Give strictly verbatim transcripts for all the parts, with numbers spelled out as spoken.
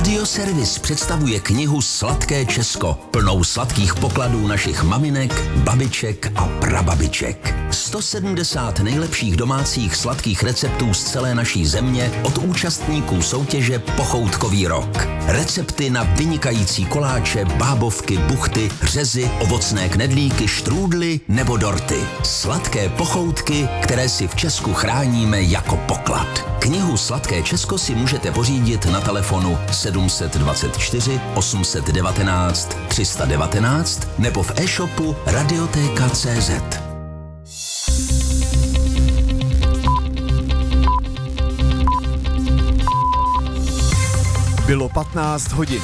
Radioservis představuje knihu Sladké Česko, plnou sladkých pokladů našich maminek, babiček a prababiček. sto sedmdesát nejlepších domácích sladkých receptů z celé naší země od účastníků soutěže Pochoutkový rok. Recepty na vynikající koláče, bábovky, buchty, řezy, ovocné knedlíky, štrůdly nebo dorty. Sladké pochoutky, které si v Česku chráníme jako poklad. Knihu Sladké Česko si můžete pořídit na telefonu sedm dvacet čtyři osm set devatenáct tři sta devatenáct nebo v e-shopu radioteka tečka cé zet. Bylo patnáct hodin.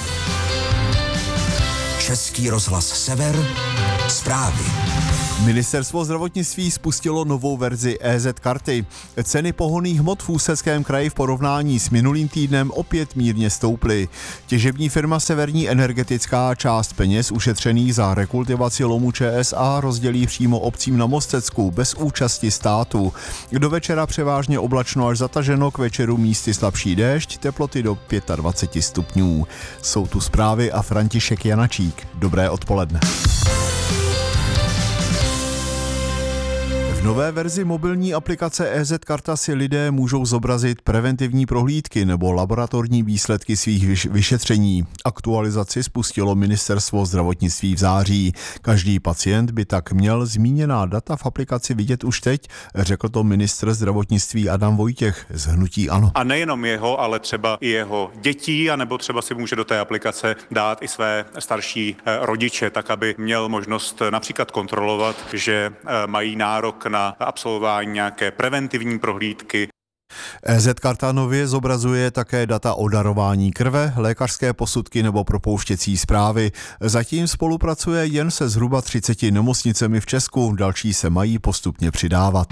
Český rozhlas Sever, zprávy. Ministerstvo zdravotnictví spustilo novou verzi é zet karty. Ceny pohonných hmot v Ústeckém kraji v porovnání s minulým týdnem opět mírně stouply. Těžební firma Severní energetická část peněz ušetřených za rekultivaci lomu ČSA rozdělí přímo obcím na Mostecku bez účasti státu. Do večera převážně oblačno až zataženo, k večeru místy slabší déšť, teploty do dvacet pět stupňů. Jsou tu zprávy a František Janačík. Dobré odpoledne. V nové verzi mobilní aplikace é zet Karta si lidé můžou zobrazit preventivní prohlídky nebo laboratorní výsledky svých vyšetření. Aktualizaci spustilo Ministerstvo zdravotnictví v září. Každý pacient by tak měl zmíněná data v aplikaci vidět už teď, řekl to ministr zdravotnictví Adam Vojtěch z hnutí ANO. A nejenom jeho, ale třeba i jeho dětí, anebo třeba si může do té aplikace dát i své starší rodiče, tak aby měl možnost například kontrolovat, že mají nárok na absolvování nějaké preventivní prohlídky. é zet Karta nově zobrazuje také data o darování krve, lékařské posudky nebo propouštěcí zprávy. Zatím spolupracuje jen se zhruba třiceti nemocnicemi v Česku, další se mají postupně přidávat.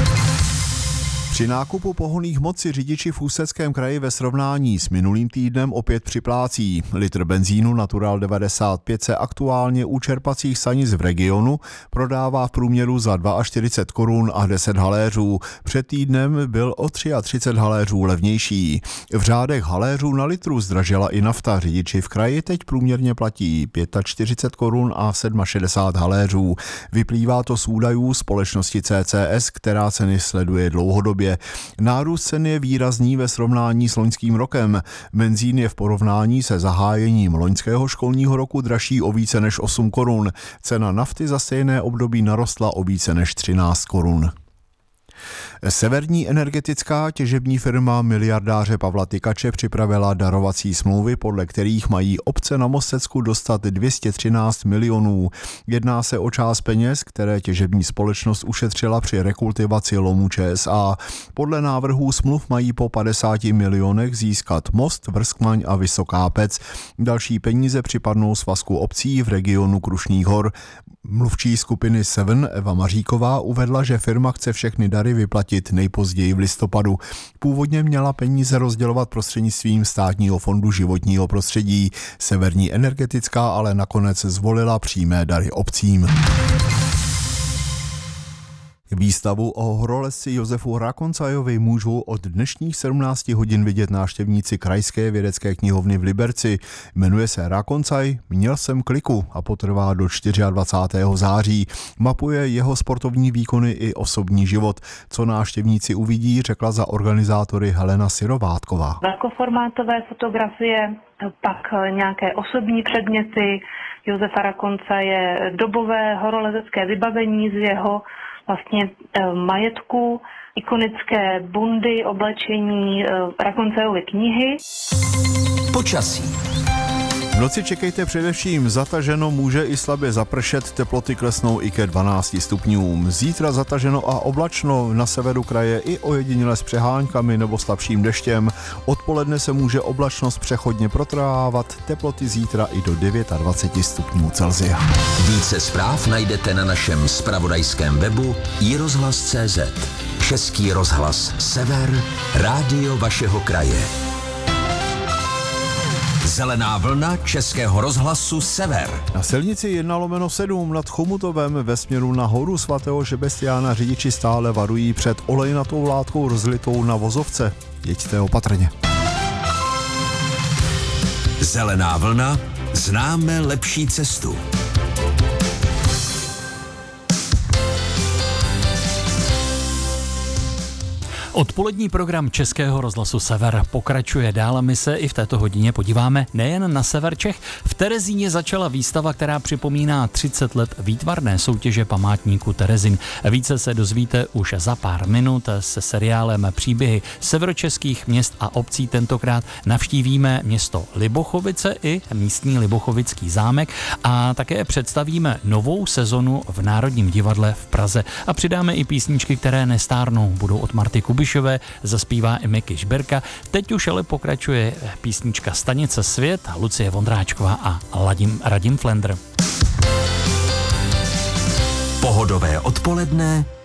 Při nákupu pohonných hmot si řidiči v Ústeckém kraji ve srovnání s minulým týdnem opět připlácí. Litr benzínu Natural devadesát pět se aktuálně u čerpacích stanic v regionu prodává v průměru za čtyřicet dva korun a deset haléřů. Před týdnem byl o třicet tři haléřů levnější. V řádech haléřů na litru zdražila i nafta. Řidiči v kraji teď průměrně platí čtyřicet pět korun a šedesát sedm haléřů. Vyplývá to z údajů společnosti C C S, která ceny sleduje dlouhodobě. Nárůst cen je výrazný ve srovnání s loňským rokem. Benzín je v porovnání se zahájením loňského školního roku dražší o více než osm korun. Cena nafty za stejné období narostla o více než třináct korun. Severní energetická těžební firma miliardáře Pavla Tykače připravila darovací smlouvy, podle kterých mají obce na Mostecku dostat dvě stě třináct milionů. Jedná se o část peněz, které těžební společnost ušetřila při rekultivaci lomu ČSA. Podle návrhů smluv mají po padesáti milionech získat Most, Vrskmaň a Vysoká Pec. Další peníze připadnou svazku obcí v regionu Krušných hor. Mluvčí skupiny Seven Eva Maříková uvedla, že firma chce všechny dary vyplatit nejpozději v listopadu. Původně měla peníze rozdělovat prostřednictvím Státního fondu životního prostředí. Severní energetická ale nakonec zvolila přímé dary obcím. Výstavu o horolezci Josefu Rakoncajovi můžou od dnešních sedmnácti hodin vidět návštěvníci Krajské vědecké knihovny v Liberci. Jmenuje se Rakoncaj, měl jsem kliku a potrvá do dvacátého čtvrtého září. Mapuje jeho sportovní výkony i osobní život. Co návštěvníci uvidí, řekla za organizátory Helena Syrovátková. Velkoformátové fotografie, pak nějaké osobní předměty Josefa Rakoncaje, dobové horolezecké vybavení z jeho vlastně e, majetku, ikonické bundy, oblečení, e, Rakoncajovy knihy. Počasí. V noci čekejte především zataženo, může i slabě zapršet, teploty klesnou i ke dvanácti stupňům. Zítra zataženo a oblačno, na severu kraje i ojediněle s přeháňkami nebo slabším deštěm. Odpoledne se může oblačnost přechodně protrvávat, teploty zítra i do dvacet devět stupňů Celsia. Více zpráv najdete na našem zpravodajském webu i rozhlas tečka cé zet. Český rozhlas Sever, rádio vašeho kraje. Zelená vlna Českého rozhlasu Sever. Na silnici jedna lomeno sedm nad Chomutovem ve směru na horu svatého Šebestiána řidiči stále varují před olejnatou látkou rozlitou na vozovce. Jeďte opatrně. Zelená vlna, známe lepší cestu. Odpolední program Českého rozhlasu Sever pokračuje dál a my se i v této hodině podíváme nejen na sever Čech. V Terezíně začala výstava, která připomíná třicet let výtvarné soutěže památníku Terezín. Více se dozvíte už za pár minut se seriálem Příběhy severočeských měst a obcí. Tentokrát navštívíme město Libochovice i místní Libochovický zámek a také představíme novou sezonu v Národním divadle v Praze. A přidáme i písničky, které nestárnou. Budou od Marty Kubišové, zaspívá i Miky Žberka. Teď už ale pokračuje písnička Stanice Svět, Lucie Vondráčková a Radim, Radim Flendr. Pohodové odpoledne